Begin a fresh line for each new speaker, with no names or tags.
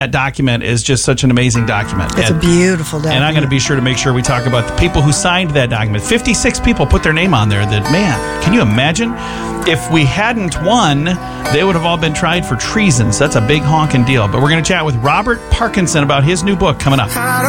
That document is just such an amazing document.
It's a beautiful document.
And I'm going to be sure to make sure we talk about the people who signed that document. 56 people put their name on there. That, man, can you imagine? If we hadn't won, they would have all been tried for treason. So that's a big honking deal. But we're going to chat with Robert Parkinson about his new book coming up.